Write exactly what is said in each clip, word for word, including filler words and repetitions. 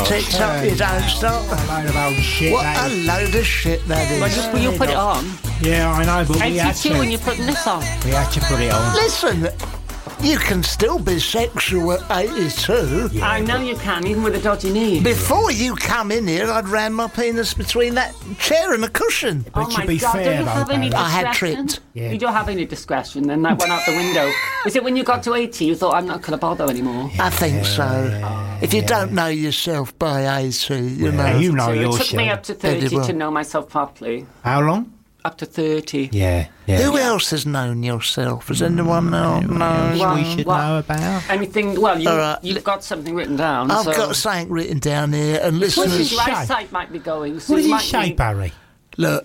TikTok, you don't stop. A load of old shit. What that a is. load of shit that is. Well, you, you put it on. Yeah, I know, but we had to. eighty-two when you're putting this on. We had to put it on. Listen, you can still be sexual at eighty-two. Yeah, I know you can, even with a dodgy knee. Before you come in here, I'd ram my penis between that chair and a cushion. But oh to my be God, fair, don't you though, have any Barry- I had discretion? tripped. Yeah. You don't have any discretion, then that went out the window. Is it when you got to eighty you thought, I'm not going to bother anymore? I think so. If you don't know yourself by eighty, you Yeah, know. you know So it yourself. took me up to thirty Very well. to know myself properly. How long? Up to thirty. Yeah, yeah. Who else has known yourself? Has anyone know? Who No. else Well, we should what- know about? Anything, well, you, All right. you've got something written down. I've so got something written down here, and What Well, does listeners, it your say? eyesight might be going. So What does you it might say, need- Barry? look,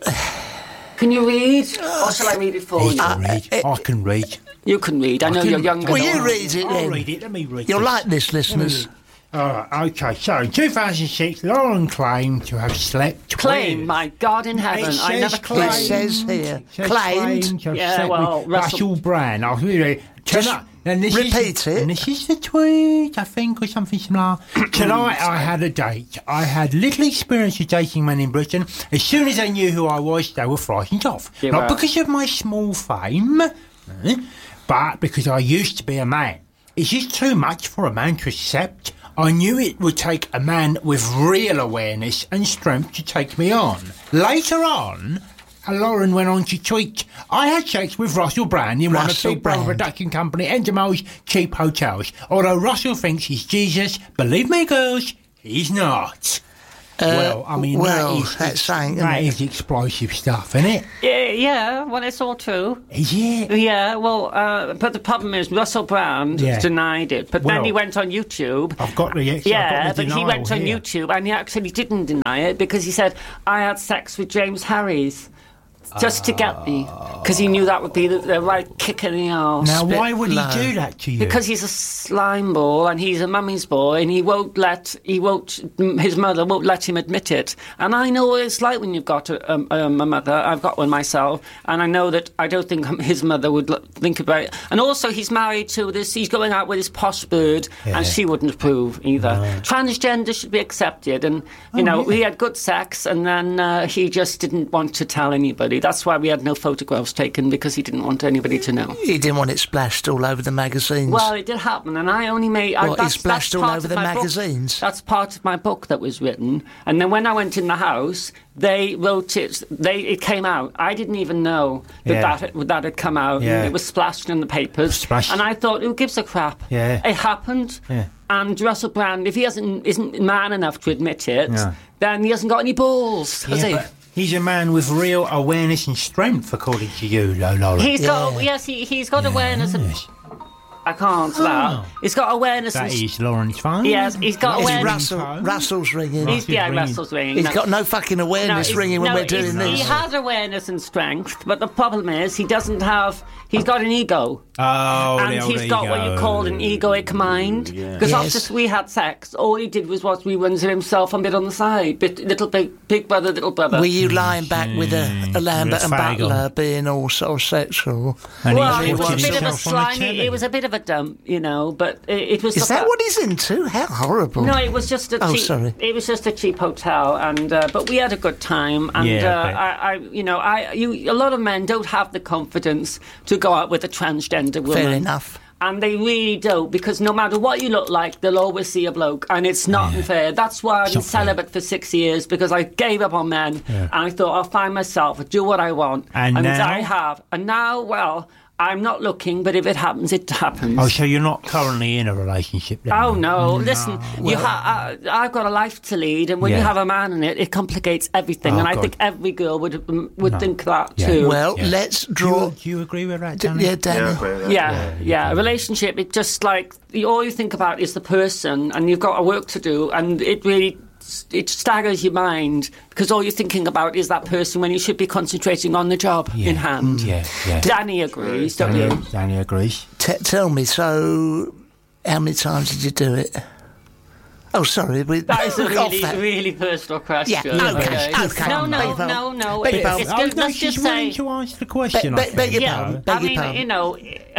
Can you read? Or shall I read it for He you? can read. uh, I can read. You can read. I know can- you're younger. will than you I read it I'll then? read it. Let me read You'll this. like this, listeners. All right, okay. So, in two thousand six, Lauren claimed to have slept Claim, with... my God in heaven. It I says never It claimed. says here, It says claimed. to have Yeah, slept well, with Russell- Russell Brand. I'll read it. Just Tonight- and this repeat is, it. And this is the tweet, I think, or something similar. Tonight I had a date. I had little experience of dating men in Britain. As soon as they knew who I was, they were frightened off. Yeah, Not well. because of my small fame, eh, but because I used to be a man. Is this too much for a man to accept? I knew it would take a man with real awareness and strength to take me on. Later on, Lauren went on to tweet, I had sex with Russell Brand in one of Russell Big Brother Brand. production company Endemol's cheap hotels. Although Russell thinks he's Jesus, believe me, girls, he's not. well, I mean, well, that is, that's saying, that isn't is explosive stuff, isn't it? Yeah, yeah, well, it's all true. Is it? Yeah, well, uh, but the problem is Russell Brand Yeah. denied it. But then Well, he went on YouTube. I've got the I've Yeah, got the but he denial went on here. YouTube and he actually didn't deny it because he said, I had sex with James Harries just to get me. Because he knew that would be the, the right kick in the arse. Now, why would he low. do that to you? Because he's a slime ball and he's a mummy's boy and he won't let, he won't, his mother won't let him admit it. And I know what it's like when you've got a, um, um, a mother. I've got one myself and I know that I don't think his mother would l- think about it. And also he's married to this, he's going out with this posh bird Yeah. and she wouldn't approve either. Transgender should be accepted and, you Oh, know, yeah. we had good sex and then uh, he just didn't want to tell anybody. That's why we had no photographs taken because he didn't want anybody to know. He didn't want it splashed all over the magazines. Well, it did happen, and I only made. I, What, that's, it splashed that's all part over of the my book. magazines? That's part of my book that was written, and then when I went in the house, they wrote it. They it came out. I didn't even know that Yeah. that, had, that had come out. Yeah. And it was splashed in the papers, Splashed. and I thought, who gives a crap? Yeah. It happened. Yeah. And Russell Brand, if he hasn't isn't man enough to admit it, Yeah. then he hasn't got any balls, has Yeah, he? but he's a man with real awareness and strength, according to you, Lola. He's got Yeah. yes, he he's got awareness. And, Yes. I can't answer that. He's got awareness. That and, is Lauren's phone. Yes, he's got It's awareness. Russell, phone. Russell's ringing. He's, yeah, ringing. Russell's ringing. He's No. got no fucking No, awareness he's- ringing when no, we're doing he's- this. He has awareness and strength, but the problem is he doesn't have. He's got an ego, Oh, and the old he's got what you ego. call an egoic mind. Because Yes. after we had sex, all he did was watch reruns of himself a bit on the side, bit little big, big brother, little brother. Were you lying back with a, a Lambert With and a fag on. Butler being all sort of sexual? And well, he's it was a watching bit of a himself on the slimy. telly. It was a bit of a dump, you know. But it, it was. Is the that fa- what he's into? How horrible. No, it was just a Oh, cheap. sorry. It was just a cheap hotel, and uh, but we had a good time. And Yeah, uh, okay. I, I, you know, I, you, a lot of men don't have the confidence to go out with a transgender woman. Fair enough. And they really don't, because no matter what you look like, they'll always see a bloke, and it's not unfair. That's why I've been not fair. celibate for six years, because I gave up on men, and I thought I'll find myself, I'll do what I want, And now? I have. And now, well, I'm not looking, but if it happens, it happens. Oh, so you're not currently in a relationship then? Oh no! Listen, you ha- I, I've got a life to lead, and when you Yeah. have a man in it, it complicates everything. Oh, and I God. think every girl would um, would No. think that Yeah. too. Well, Yeah. let's Do draw. you, do you agree with that, D- Danny? yeah, Danny. yeah, yeah, A relationship, it just like the, all you think about is the person, and you've got a work to do, and it really it staggers your mind because all you're thinking about is that person when you should be concentrating on the job Yeah. in hand. Yeah, yeah. Danny agrees, don't Danny, you? Danny agrees. T- tell me, so how many times did you do it? Oh, sorry. We, That is a off really, that. really personal question. Yeah, okay, okay. No, no, Beg your no, no. Beg your It's, pardon. it's Oh, good. no, Let's she's just willing say. to answer the Be- question, be- I think. beg your Yeah, pardon. I Beg your mean, pardon. you know, uh,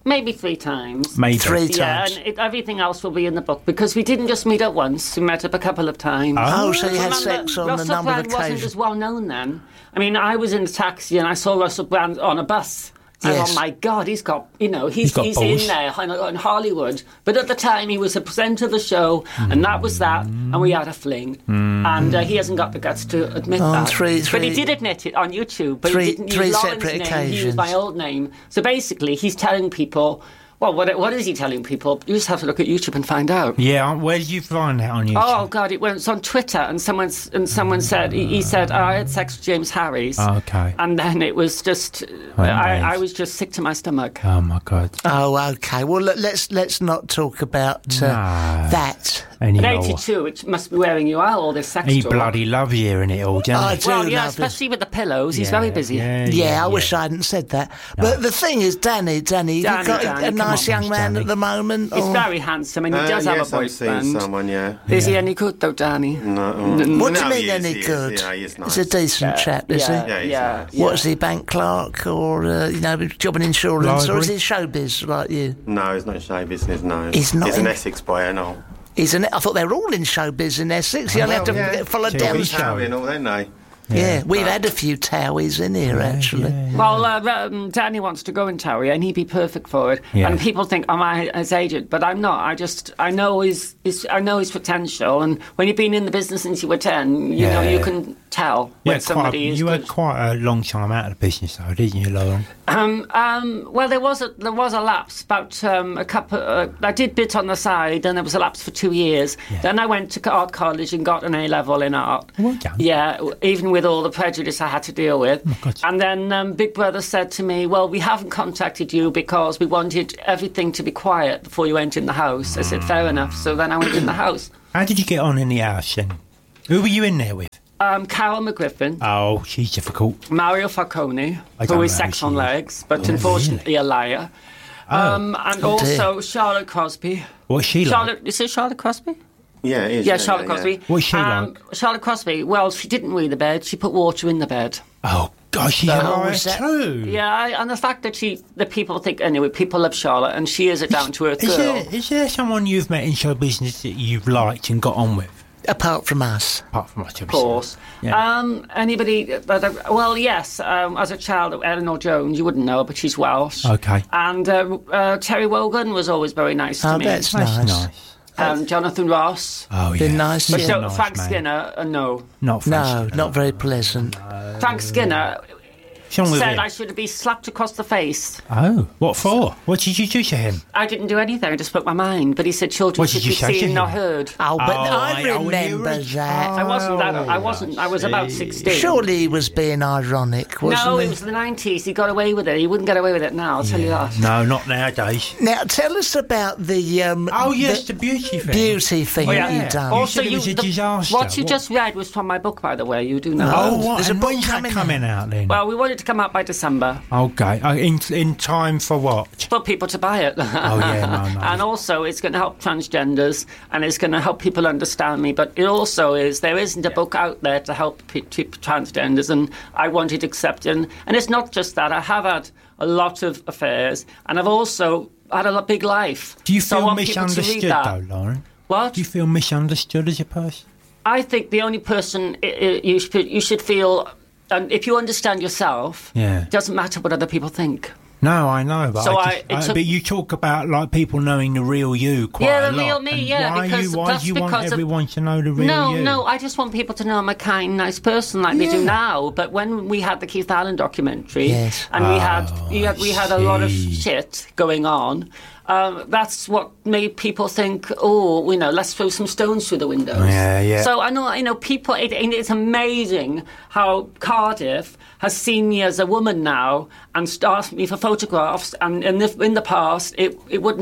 maybe three times. Maybe. Three Yeah, times. and it, everything else will be in the book because we didn't just meet up once; we met up a couple of times. Oh, so you had Remember, sex on a Russell number Brand of wasn't occasions. as well known then. I mean, I was in a taxi and I saw Russell Brand on a bus. And Yes. oh my God, he's got, you know, he's He's got he's balls. in there in, in Hollywood. But at the time, he was a presenter of the show, and that was that, and we had a fling. And uh, he hasn't got the guts to admit On that. three- but he three- did admit it on YouTube. But three- he didn't three use Lauren's separate name, he occasions. used my old name. So basically, he's telling people, well, what what is he telling people? You just have to look at YouTube and find out. Yeah, where did you find that on YouTube? Oh God! It was on Twitter, and someone and someone said he, he said, oh, "I had sex with James Harris." Oh, okay. And then it was just, Oh, I, nice. I was just sick to my stomach. Oh my God. Oh, okay. Well, let- let's let's not talk about uh, No. that. At Anymore. eighty-two, it must be wearing you out, all this sex He talk. bloody loves hearing it all, doesn't I he? do Well, yeah, love it. especially with the pillows. He's Yeah, very busy. Yeah, Yeah, I wish I hadn't said that. But the thing is, Danny, Danny, Danny, you've got Danny, a come nice on, young man Danny. at the moment. He's or- very handsome, and he Uh, does have yes, a I've seen boyfriend. someone, yeah. Is he any good, though, Danny? No, N- What do no, you mean, he is, any he is, good? yeah, he is nice. He's a decent chap, is yeah, he? Yeah, he's yeah, nice. yeah. What is he, bank clerk or, uh, you know, job in insurance? Or is Library? he showbiz like you? No, he's not in show business, no. He's not He's in- an Essex boy, I know. He's an, I thought they were all in showbiz in Essex. You only have to Well, yeah. get followed T V down. show. Towie and all, don't they? Yeah, we've had a few Towies in here, actually. Well, uh, um, Danny wants to go in Towie, and he'd be perfect for it. Yeah. And people think, "Am I his agent?" But I'm not. I just, I know his, his, I know his potential. And when you've been in the business since you were ten, you know, Yeah. you can tell You when had, quite, somebody is you good. had quite a long time out of the business, though, didn't you, Lauren? Um, um, well, there was a there was a lapse about um, a couple. Uh, I did bit on the side, and there was a lapse for two years. Yeah. Then I went to art college and got an A level in art. Well done. Yeah, w- even with all the prejudice I had to deal with. Oh, God. And then um, Big Brother said to me, "Well, we haven't contacted you because we wanted everything to be quiet before you went in the house." I said, "Fair enough." So then I went in the house. How did you get on in the house then? Who were you in there with? Um, Carol McGriffin. Oh, she's difficult. Mario Falcone, I don't who is know sex who on she is. legs, but unfortunately a liar. Oh. Um, and Oh, dear. also Charlotte Crosby. What's she like? Charlotte, is it Charlotte Crosby? Yeah, it is. Yeah, Charlotte Crosby. What's she um, like? Charlotte Crosby. Well, she didn't read the bed. She put water in the bed. Oh, gosh, she's Oh, a liar is that- too. Yeah, I, and the fact that she, the people think anyway, people love Charlotte, and she is a down to earth Is girl. there, is there someone you've met in show business that you've liked and got on with? Apart from us. Apart from what Of course. Yeah. Um, anybody that I, well, yes. Um, as a child, Eleanor Jones, you wouldn't know, but she's Welsh. Okay. And uh, uh, Terry Wogan was always very nice to Oh, me. that's That's nice. nice. Um, Jonathan Ross. Oh, yeah. Been nice, But yeah. so, nice, Frank mate. Skinner, uh, no. Not No, Frank not very pleasant. Frank Skinner What's wrong with said him? I should be slapped across the face. Oh, what for? What did you do to him? I didn't do anything. I just spoke my mind. But he said children What should did you be say to seen, him? not heard. Oh, but Oh, I I- oh, you remember were- that. I wasn't that. I Oh, wasn't. I was about see. sixteen. Surely he was being ironic, wasn't No, he? it was the nineties. He got away with it. He wouldn't get away with it now. I'll tell you that. No, not nowadays. Now, tell us about the um, Oh, yes, the, the beauty thing. beauty thing Oh, that yeah. you've done. Also, said it was a the- disaster. What you What? just read was from my book, by the way. You do know. Oh, that. what? There's a And book when's that coming coming out then? Well, we want it to come out by December okay. Uh, in, in time for what? for people to buy it. Oh, yeah, no, no. And also, it's going to help transgenders, and it's going to help people understand me. But it also is there isn't a book out there to help pe- pe- transgenders, and I want it accepted. And, and it's not just that. I have had a lot of affairs, and I've also had a lo- big life. Do you So I feel want people to read misunderstood, that. though, Lauren? What? Do you feel misunderstood as a person? I think the only person i- i- you should you should feel, and if you understand yourself, Yeah. it doesn't matter what other people think. No, I know, but So I I- just, it I- took- but you talk about like people knowing the real you quite Yeah, a the lot. real me, And yeah, Why because you, why that's do you want because of- everyone to know the real No, you? no, I just want people to know I'm a kind, nice person like they do Yeah. now. But when we had the Keith Allen documentary, Yes. and we had Oh, we had, I we had a lot of see. shit going on, um, that's what made people think, oh, you know, let's throw some stones through the windows. Yeah, yeah. So I know, you know, people. It, and it's amazing how Cardiff has seen me as a woman now and asked me for photographs. And in the, in the past, it it wouldn't have.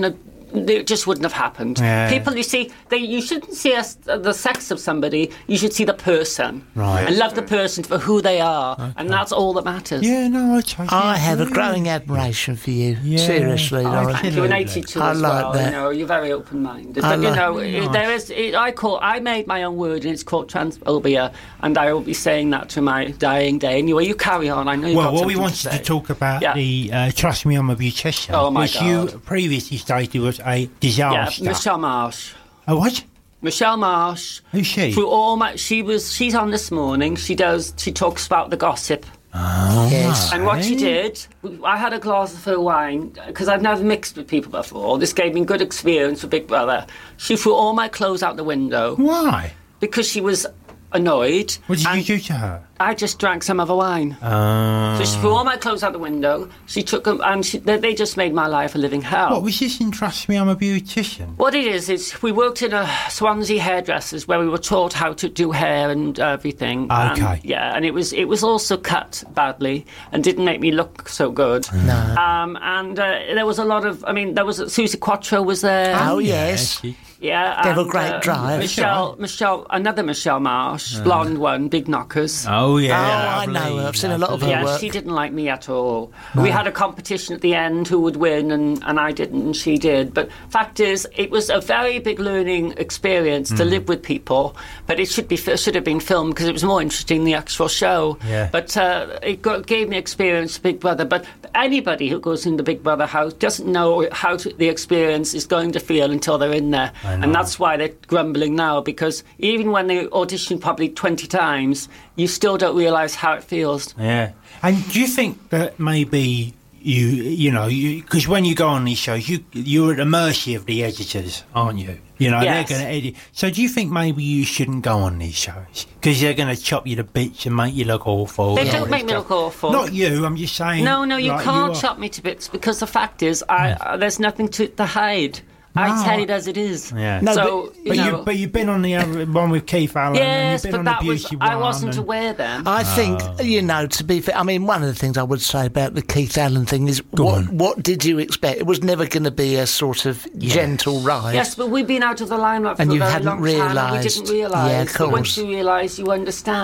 it just wouldn't have happened. Yeah. People, you see, they, you shouldn't see us, the sex of somebody. You should see the person, Right. and love the person for who they are, and that's all that matters. Yeah, no, I totally I have a agree. growing admiration for you. Yeah. Seriously, I Lauren. Thank you, and Absolutely. eighty-two I as like well. that. You know, you're very open-minded. I But you like- know, it, there is. It, I call. I made my own word, and it's called transphobia, and I will be saying that to my dying day. Anyway, you carry on. I know. You've Well, got what we something wanted to, to say. talk about Yeah. the uh, Trust Me, I'm a Beautician, Oh, my which you God. previously stated was a Yeah, disaster. Michelle Marsh. Oh, what? Michelle Marsh. Who's she? Through all my, she was. She's on this morning. She does. She talks about the gossip. Oh, Yes. And what she right. did, I had a glass of her wine because I've never mixed with people before. This gave me good experience with Big Brother. She threw all my clothes out the window Why? because she was annoyed. What did and you do to her? I just drank some other wine. Uh, So she threw all my clothes out the window. She took them, and she, they, they just made my life a living hell. what was this in Trust Me, I'm a Beautician? What it is is we worked in a Swansea hairdressers where we were taught how to do hair and everything. Okay. And, yeah, and it was it was also cut badly and didn't make me look so good. No. Um, and uh, there was a lot of, I mean, there was Susie Quattro was there. Oh, yes. she- Yeah, They have a and, great uh, drive. Michelle, Michelle, another Michelle Marsh, blonde one, big knockers. Oh, yeah. Oh, I lovely, know her. I've seen a lot of her Yeah, work. she didn't like me at all. We had a competition at the end who would win, and, and I didn't, and she did. But fact is, it was a very big learning experience to live with people. But it should be it should have been filmed because it was more interesting than the actual show. Yeah. But uh, it got, gave me experience with Big Brother. But anybody who goes in the Big Brother house doesn't know how to, the experience is going to feel until they're in there, I know. and that's why they're grumbling now. Because even when they audition probably twenty times, you still don't realise how it feels. Yeah. And do you think that maybe you, you know, because when you go on these shows, you, you're at the mercy of the editors, aren't you? You know, Yes. they're going to edit. So do you think maybe you shouldn't go on these shows? Because they're going to chop you to bits and make you look awful. They and all don't this make me stuff. look awful. Not you, I'm just saying. No, no, you like, can't are. chop me to bits because the fact is, I uh, there's nothing to, to hide. I No. tell it as it is. Yeah. No, so, But, you know, you, but you've been on the other one with Keith Allen, yes, and you've been but on that the was Beauty I one. wasn't and- aware then. I think, Oh. you know, to be fair, I mean, one of the things I would say about the Keith Allen thing is Go what, on. what did you expect? It was never going to be a sort of gentle ride. Yes, but we've been out of the limelight for And a you very hadn't long time, and we realised. didn't realise. Yeah, of But once course. you realise, you understand.